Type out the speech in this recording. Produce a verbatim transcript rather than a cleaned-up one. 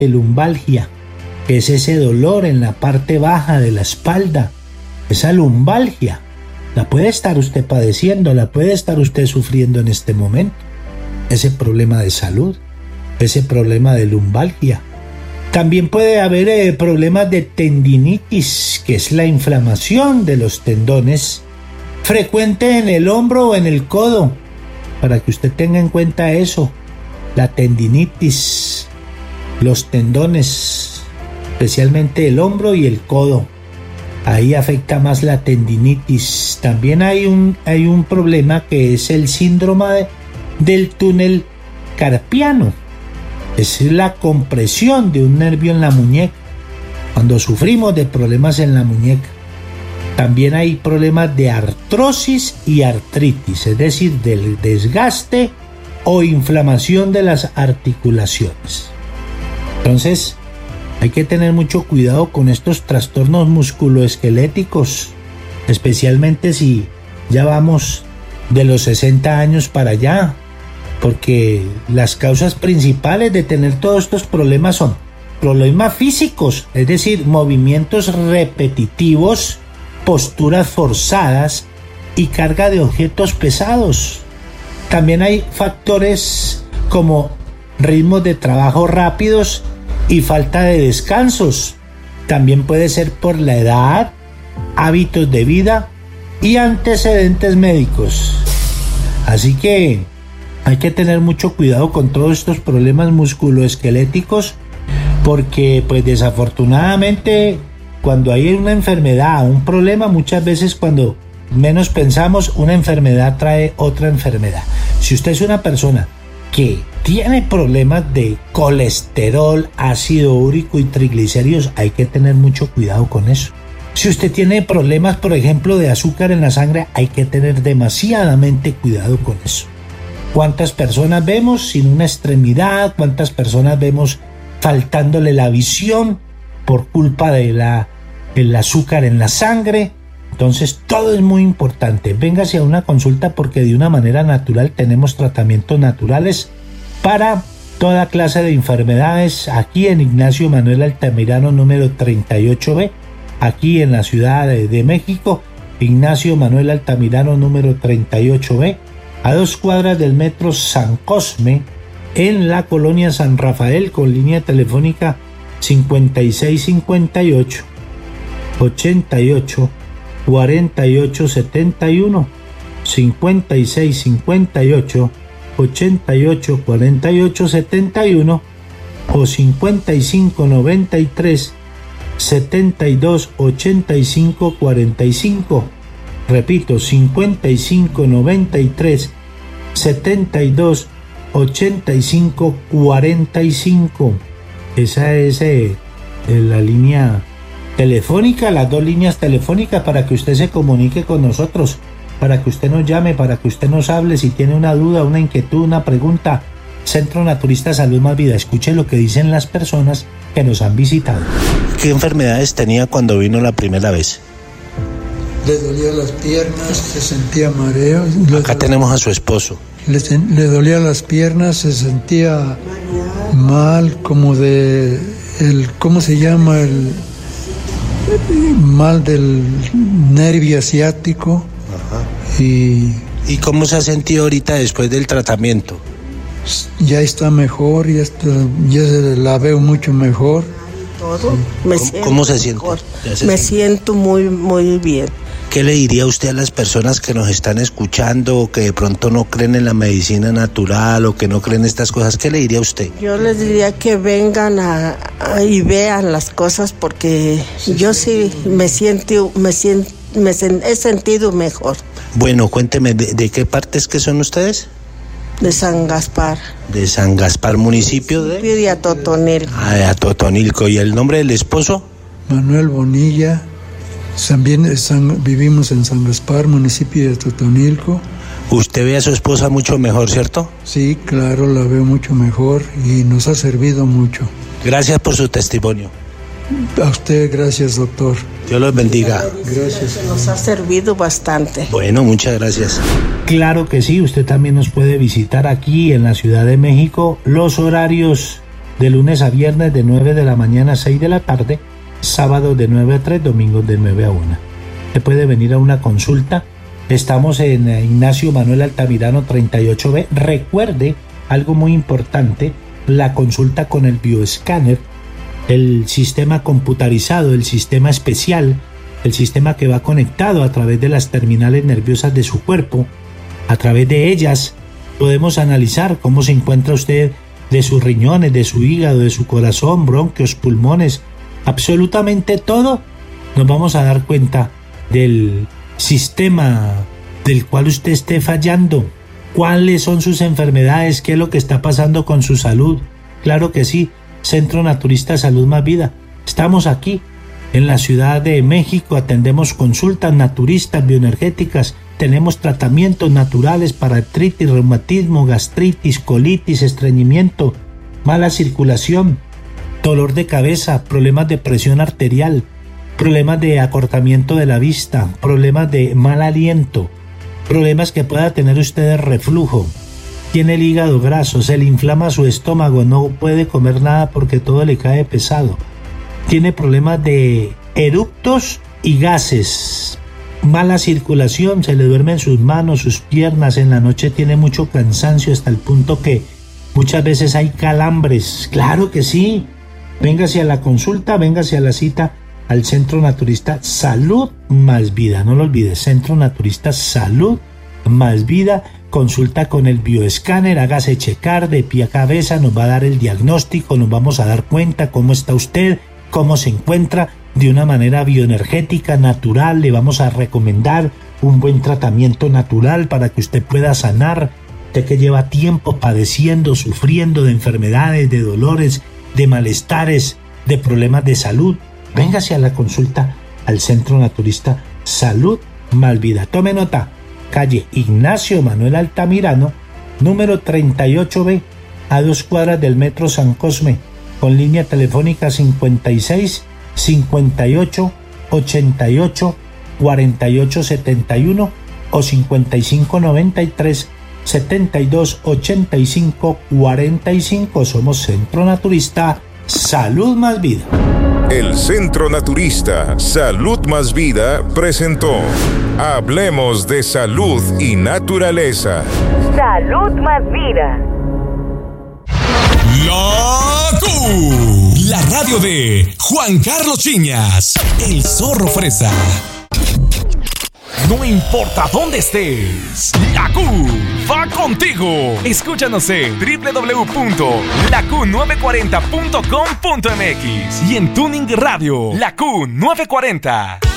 de lumbalgia, que es ese dolor en la parte baja de la espalda, esa lumbalgia. La puede estar usted padeciendo, la puede estar usted sufriendo en este momento. Ese problema de salud, ese problema de lumbalgia. También puede haber eh, problemas de tendinitis, que es la inflamación de los tendones, frecuente en el hombro o en el codo, para que usted tenga en cuenta eso. La tendinitis, los tendones, especialmente el hombro y el codo. Ahí afecta más la tendinitis. También hay un, hay un problema que es el síndrome de, del túnel carpiano. Es la compresión de un nervio en la muñeca, cuando sufrimos de problemas en la muñeca. También hay problemas de artrosis y artritis, es decir, del desgaste o inflamación de las articulaciones. Entonces, hay que tener mucho cuidado con estos trastornos musculoesqueléticos, especialmente si ya vamos de los sesenta años para allá, porque las causas principales de tener todos estos problemas son problemas físicos, es decir, movimientos repetitivos, posturas forzadas y carga de objetos pesados. También hay factores como ritmos de trabajo rápidos y falta de descansos. También puede ser por la edad, hábitos de vida y antecedentes médicos. Así que hay que tener mucho cuidado con todos estos problemas musculoesqueléticos, porque pues desafortunadamente cuando hay una enfermedad, un problema, muchas veces cuando menos pensamos, una enfermedad trae otra enfermedad. Si usted es una persona que tiene problemas de colesterol, ácido úrico y triglicéridos, hay que tener mucho cuidado con eso. Si usted tiene problemas, por ejemplo, de azúcar en la sangre, hay que tener demasiadamente cuidado con eso. ¿Cuántas personas vemos sin una extremidad? ¿Cuántas personas vemos faltándole la visión por culpa de la, del azúcar en la sangre? Entonces todo es muy importante. Véngase a una consulta porque de una manera natural tenemos tratamientos naturales para toda clase de enfermedades aquí en Ignacio Manuel Altamirano número treinta y ocho B, aquí en la Ciudad de, de México. Ignacio Manuel Altamirano número treinta y ocho B, a dos cuadras del metro San Cosme, en la colonia San Rafael, con línea telefónica cincuenta y seis cincuenta y ocho, ochenta y ocho, cuarenta y ocho setenta y uno, cincuenta y seis cincuenta y ocho, ochenta y ocho, cuarenta y ocho setenta y uno o cincuenta y cinco noventa y tres, setenta y dos ochenta y cinco cuarenta y cinco. Repito, cincuenta y cinco noventa y tres, setenta y dos ochenta y cinco cuarenta y cinco. Esa es eh, la línea telefónica, las dos líneas telefónicas para que usted se comunique con nosotros, para que usted nos llame, para que usted nos hable si tiene una duda, una inquietud, una pregunta. Centro Naturista Salud Más Vida. Escuche lo que dicen las personas que nos han visitado. ¿Qué enfermedades tenía cuando vino la primera vez? Le dolía las piernas, se sentía mareo. Acá tenemos a su esposo. Le, le dolía las piernas, se sentía mal, como de el, ¿cómo se llama? El mal del nervio asiático. Ajá. Y, ¿Y cómo se ha sentido ahorita después del tratamiento? Ya está mejor, ya está, ya se la veo mucho mejor. Todo. Me ¿Cómo, siento ¿Cómo se siente? Se me siente. siento muy, muy bien. ¿Qué le diría usted a las personas que nos están escuchando o que de pronto no creen en la medicina natural o que no creen estas cosas? ¿Qué le diría usted? Yo les diría que vengan a, a, y vean las cosas porque sí, yo sí me siento, me siento, me sen, he sentido mejor. Bueno, cuénteme, ¿de, de qué partes que son ustedes? De San Gaspar. De San Gaspar, municipio de... de Atotonilco. Ah, de Atotonilco. ¿Y el nombre del esposo? Manuel Bonilla. También San, vivimos en San Gaspar, municipio de Atotonilco. Usted ve a su esposa mucho mejor, ¿cierto? Sí, claro, la veo mucho mejor y nos ha servido mucho. Gracias por su testimonio. A usted, gracias, doctor. Dios los bendiga. Gracias. Nos ha servido bastante. Bueno, muchas gracias. Claro que sí, usted también nos puede visitar aquí en la Ciudad de México. Los horarios de lunes a viernes de nueve de la mañana a seis de la tarde, sábado de nueve a tres, domingos de nueve a una. Se puede venir a una consulta. Estamos en Ignacio Manuel Altamirano treinta y ocho B. Recuerde algo muy importante, la consulta con el bioescáner, el sistema computarizado, el sistema especial, el sistema que va conectado a través de las terminales nerviosas de su cuerpo. A través de ellas podemos analizar cómo se encuentra usted de sus riñones, de su hígado, de su corazón, bronquios, pulmones, absolutamente todo. Nos vamos a dar cuenta del sistema del cual usted esté fallando, cuáles son sus enfermedades, qué es lo que está pasando con su salud. Claro que sí, Centro Naturista Salud Más Vida. Estamos aquí en la Ciudad de México, atendemos consultas naturistas, bioenergéticas, tenemos tratamientos naturales para artritis, reumatismo, gastritis, colitis, estreñimiento, mala circulación, dolor de cabeza, problemas de presión arterial, problemas de acortamiento de la vista, problemas de mal aliento, problemas que pueda tener usted de reflujo, tiene el hígado graso, se le inflama su estómago, no puede comer nada porque todo le cae pesado, tiene problemas de eructos y gases, mala circulación, se le duermen sus manos, sus piernas, en la noche tiene mucho cansancio hasta el punto que muchas veces hay calambres. Claro que sí, véngase a la consulta, véngase a la cita al Centro Naturista Salud Más Vida, no lo olvides, Centro Naturista Salud Más Vida. Consulta con el bioescáner, hágase checar de pie a cabeza, nos va a dar el diagnóstico, nos vamos a dar cuenta cómo está usted, cómo se encuentra de una manera bioenergética, natural. Le vamos a recomendar un buen tratamiento natural para que usted pueda sanar. Usted que lleva tiempo padeciendo, sufriendo de enfermedades, de dolores, de malestares, de problemas de salud, véngase a la consulta al Centro Naturista Salud Más Vida. Tome nota, calle Ignacio Manuel Altamirano, número treinta y ocho B, a dos cuadras del Metro San Cosme, con línea telefónica cincuenta y seis, cincuenta y ocho, ochenta y ocho, cuarenta y ocho setenta y uno o cincuenta y cinco noventa y tres, setenta y dos ochenta y cinco cuarenta y cinco. Somos Centro Naturista Salud Más Vida. El Centro Naturista Salud Más Vida presentó Hablemos de Salud y Naturaleza. Salud Más Vida. La Q, la radio de Juan Carlos Chiñas, el zorro fresa. No importa dónde estés, la Q va contigo. Escúchanos en doble u doble u doble u punto la q nueve cuarenta punto com punto m x y en Tuning Radio, La Q nueve cuarenta.